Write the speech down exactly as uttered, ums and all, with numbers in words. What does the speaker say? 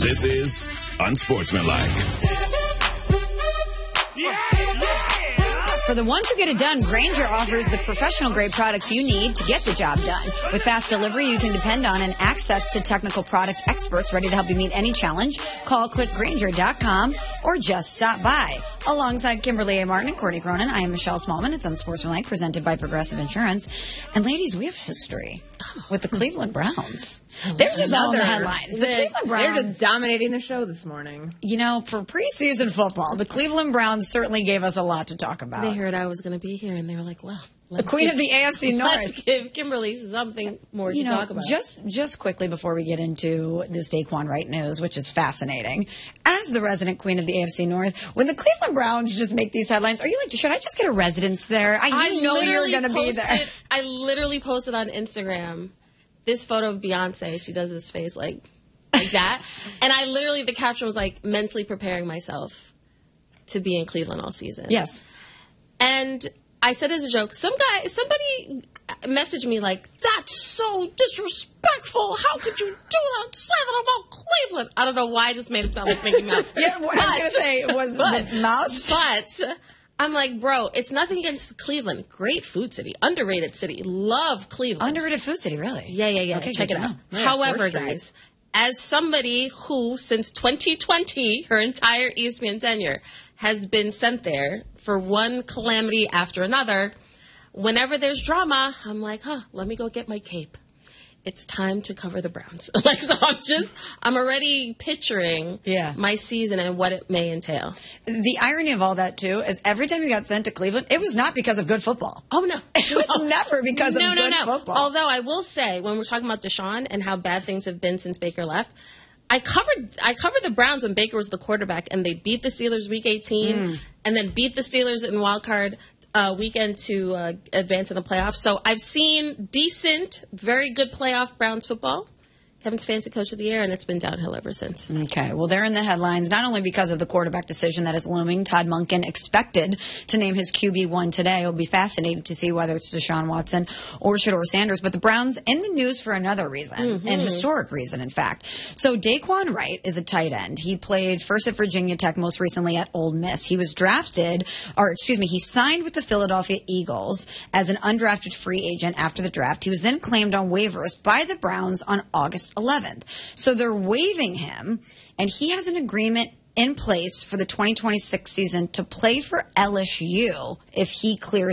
This is Unsportsmanlike. Yeah, yeah. For the ones who get it done, Grainger offers the professional-grade products you need to get the job done. With fast delivery you can depend on and access to technical product experts ready to help you meet any challenge, call click grainger dot com or just stop by. Alongside Kimberly A. Martin and Courtney Cronin, I am Michelle Smallman. It's Unsportsmanlike, presented by Progressive Insurance. And ladies, we have history with the Cleveland Browns. They're just on the headlines. The, The, Cleveland Browns. they're just dominating the show this morning. You know, for preseason football, the Cleveland Browns certainly gave us a lot to talk about. They heard I was going to be here, and they were like, well, The let's queen give, of the A F C North. Let's give Kimberly something more You to know, talk about. just just quickly before we get into this Daquan Wright news, which is fascinating, as the resident queen of the A F C North, when the Cleveland Browns just make these headlines, are you like, should I just get a residence there? I, I you know you're literally going to be there. posted- I literally posted on Instagram this photo of Beyonce. She does this face like like that. And I literally, the caption was like, mentally preparing myself to be in Cleveland all season. Yes. And I said as a joke, some guy, somebody messaged me like, that's so disrespectful. How could you do that? Say that about Cleveland. I don't know why I just made it sound like Mickey Mouse. Yeah, well, I was going to say, it was but, the mouse. But I'm like, bro, it's nothing against Cleveland. Great food city. Underrated city. Love Cleveland. Underrated food city, really? Yeah, yeah, yeah. Okay, Check good it to out. know. Yeah, However, fourth grade. guys, as somebody who, since twenty twenty, her entire E S P N tenure, has been sent there for one calamity after another, whenever there's drama, I'm like, huh, let me go get my cape. It's time to cover the Browns. Like, so I'm just, I'm already picturing Yeah. my season and what it may entail. The irony of all that, too, is every time you got sent to Cleveland, it was not because of good football. Oh, no. It was never because no, of no, good no. football. Although I will say, when we're talking about Deshaun and how bad things have been since Baker left, I covered I covered the Browns when Baker was the quarterback, and they beat the Steelers Week eighteen, Mm. and then beat the Steelers in wild card uh, weekend to uh, advance in the playoffs. So I've seen decent, very good playoff Browns football. Kevin Stefanski, Coach of the Year, and it's been downhill ever since. Okay, well, they're in the headlines not only because of the quarterback decision that is looming. Todd Monken expected to name his Q B one today. It'll be fascinating to see whether it's Deshaun Watson or Shedeur Sanders. But the Browns in the news for another reason, Mm-hmm. an historic reason, in fact. So Daquan Wright is a tight end. He played first at Virginia Tech, most recently at Ole Miss. He was drafted, or excuse me, he signed with the Philadelphia Eagles as an undrafted free agent after the draft. He was then claimed on waivers by the Browns on August eleventh. So they're waiving him, and he has an agreement in place for the twenty twenty-six season to play for L S U if he clears